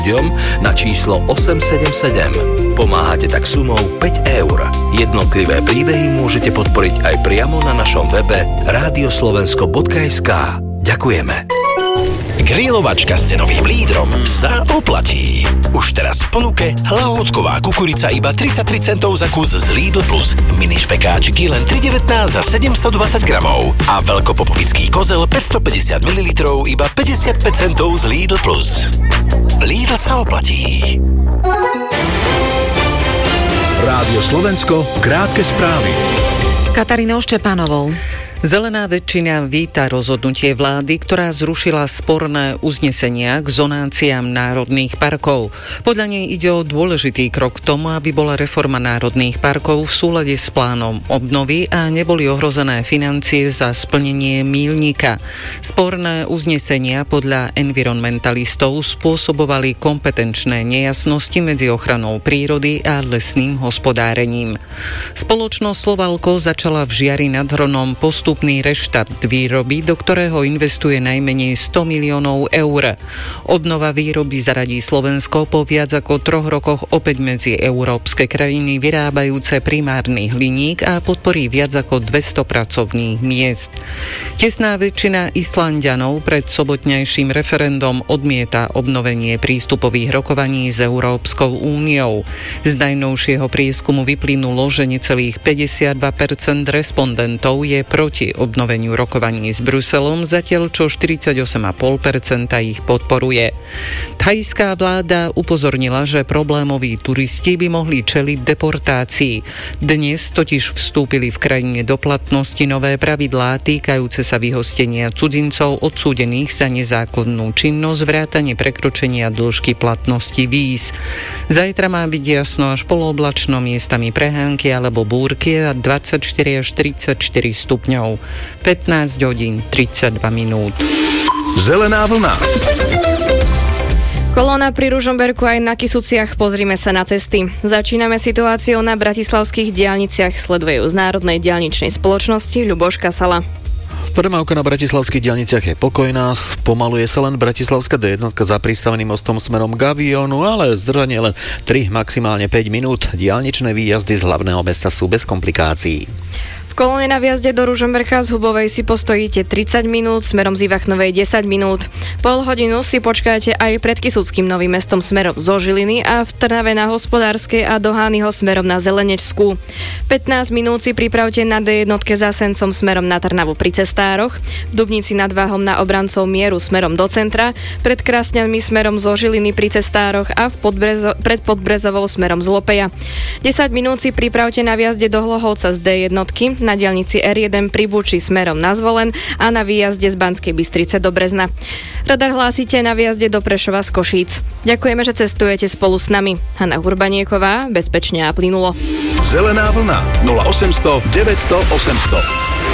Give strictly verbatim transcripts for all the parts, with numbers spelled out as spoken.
na číslo osem sedem sedem. Pomáhate tak sumou päť eur. Jednotlivé príbehy môžete podporiť aj priamo na našom webe radioslovensko bodka es ká. Ďakujeme. Grilovačka s cenovým lídrom sa oplatí. Už teraz v ponuke lahôdková kukurica iba tridsaťtri centov za kus z Lidl Plus. Mini špekáčiky len tri devätnásť za sedemstodvadsať gramov. A veľkopopovický kozel päťstopäťdesiat mililitrov iba päťdesiatpäť centov z Lidl Plus. Lidl sa oplatí. Rádio Slovensko, krátke správy. S Katarínou Štepánovou. Zelená väčšina víta rozhodnutie vlády, ktorá zrušila sporné uznesenia k zonáciám národných parkov. Podľa nej ide o dôležitý krok k tomu, aby bola reforma národných parkov v súlade s plánom obnovy a neboli ohrozené financie za splnenie míľnika. Sporné uznesenia podľa environmentalistov spôsobovali kompetenčné nejasnosti medzi ochranou prírody a lesným hospodárením. Spoločnosť Slovalko začala v Žiari nad Hronom postup reštart výroby, do ktorého investuje najmenej sto miliónov eur. Obnova výroby zaradí Slovensko po viac ako troch rokoch opäť medzi európske krajiny vyrábajúce primárny hliník a podporí viac ako dvesto pracovných miest. Tesná väčšina Islanďanov pred sobotnejším referendom odmieta obnovenie prístupových rokovaní s Európskou úniou. Z najnovšieho prieskumu vyplynulo, že necelých päťdesiatdva percent respondentov je proti obnoveniu rokovaní s Bruselom, zatiaľ čo štyridsaťosem celá päť percent ich podporuje. Thajská vláda upozornila, že problémoví turisti by mohli čeliť deportácii. Dnes totiž vstúpili v krajine do platnosti nové pravidlá týkajúce sa vyhostenia cudzincov odsúdených za nezákonnú činnosť, vrátane prekročenia dĺžky platnosti víz. Zajtra má byť jasno až polooblačno, miestami prehánky alebo búrky a dvadsaťštyri až tridsaťštyri stupňov. pätnásť hodín tridsaťdva minút. Zelená vlna. Kolóna pri Ružomberku aj na Kysuciach, pozrime sa na cesty. Začíname situáciou na bratislavských diaľniciach, sledujú z Národnej diaľničnej spoločnosti Ľuboš Kasala. Premávka na bratislavských diaľniciach je pokojná, spomaluje sa len bratislavská dé jedna za pristaveným mostom smerom k Avionu, ale zdržanie len tri, maximálne päť minút. Diaľničné výjazdy z hlavného mesta sú bez komplikácií. V kolóne na vjazde do Ružomberka z Hubovej si postojíte tridsať minút, smerom z Ivachnovej desať minút. Pol hodinu si počkáte aj pred Kysuckým Novým Mestom smerom zo Žiliny a v Trnave na Hospodárskej a do Hányho smerom na Zelenečskú. pätnásť minút si pripravte na dé jedna za Sencom smerom na Trnavu pri Cestároch, v Dubnici nad Váhom na Obrancov Mieru smerom do centra, pred Krásňanmi smerom zo Žiliny pri Cestároch a v Podbrezo- pred Podbrezovou smerom z Lopeja. desať minút si pripravte na vjazde do Hlohovca z dé jedna, na diaľnici er jeden pri Buči smerom na Zvolen a na výjazde z Banskej Bystrice do Brezna. Radar hlásite na výjazde do Prešova z Košíc. Ďakujeme, že cestujete spolu s nami. Hanna Hurbanieková, bezpečne a plynulo. Zelená vlna nula osemsto deväťsto osemsto.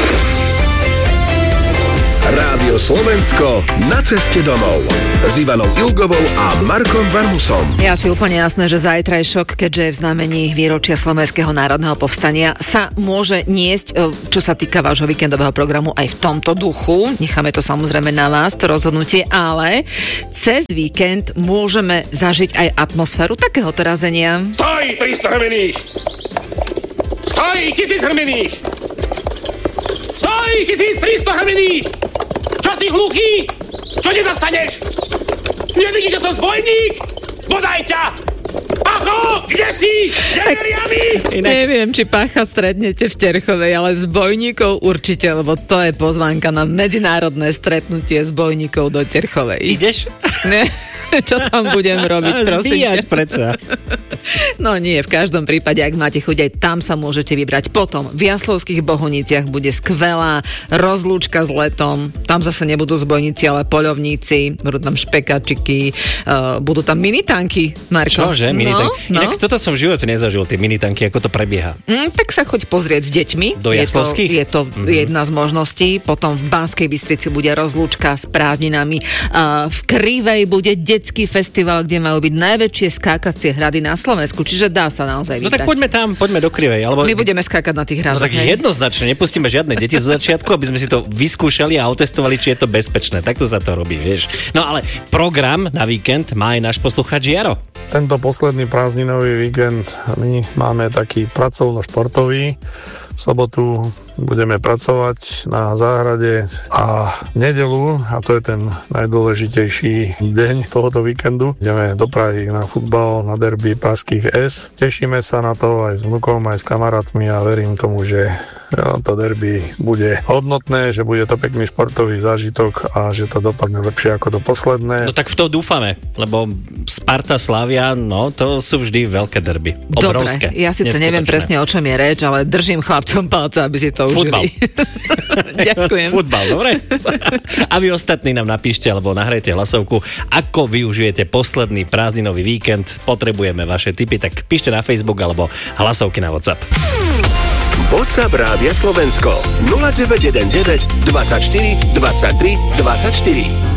Rádio Slovensko na ceste domov s Ivanou Ilgovou a Markom Varmusom. Ja si úplne jasné, že zajtrajšok, keďže je v znamení výročia Slovenského národného povstania, sa môže niesť, čo sa týka vášho víkendového programu, aj v tomto duchu. Necháme to samozrejme na vás, to rozhodnutie, ale cez víkend môžeme zažiť aj atmosféru takéhoto razenia. Stoj, tristo hrmených! Stoj, tisíc hrmených! Stoj, tisíc tristo hrmených! Čo si hluchý? Čo nezastaneš? Nevidíš, že som zbojník? Bodaj ťa! Pacho, kde si? Neveria mi! Inak... Neviem, či Pacha stretnete v Terchovej, ale zbojníkov určite, lebo to je pozvánka na medzinárodné stretnutie zbojníkov do Terchovej. Ideš? Ne. Čo tam budem robiť, prosím? Zbíjať predsa. No nie, v každom prípade, ak máte chuť, aj tam sa môžete vybrať. Potom v Jaslovských Bohuniciach bude skvelá rozlúčka s letom. Tam zase nebudú zbojníci, ale poľovníci. Budú tam špekačiky, uh, budú tam minitanky, Marko. Čože? Minitanky? No, Inak no. toto som v živote nezažil, tie minitanky, ako to prebieha. Mm, tak sa choď pozrieť s deťmi. Do Jaslovských? Je to, je to mm-hmm. jedna z možností. Potom v Banskej Bystrici bude rozlúčka s prázdninami. Uh, v Krivej bude letecký festival, kde majú byť najväčšie skákacie hrady na Slovensku, čiže dá sa naozaj vybrať. No tak poďme tam, poďme do Krivej. Alebo... My budeme skákať na tých hradoch. No tak jednoznačne, nepustíme žiadne deti zo začiatku, aby sme si to vyskúšali a otestovali, či je to bezpečné. Takto sa to robí, vieš. No ale program na víkend má aj náš poslucháč Jaro. Tento posledný prázdninový víkend my máme taký pracovno-športový. V sobotu budeme pracovať na záhrade a nedelu, a to je ten najdôležitejší deň tohoto víkendu, ideme do Prahy na futbal, na derby pražských es. Tešíme sa na to aj s vnukom, aj s kamarátmi a verím tomu, že to derby bude hodnotné, že bude to pekný športový zážitok a že to dopadne lepšie ako to posledné. No tak v to dúfame, lebo Sparta, Slavia, no to sú vždy veľké derby. Obrovské. Dobre, ja síce neviem presne, o čom je reč, ale držím chlapcom palce, aby si to Futbal. užili. Ďakujem. Futbal, dobre? A vy ostatní nám napíšte alebo nahrajte hlasovku, ako využijete posledný prázdninový víkend. Potrebujeme vaše tipy, tak píšte na Facebook alebo hlasovky na WhatsApp. WhatsApp Rádia Slovensko nula deväť jeden deväť dvadsaťštyri dvadsaťtri dvadsaťštyri.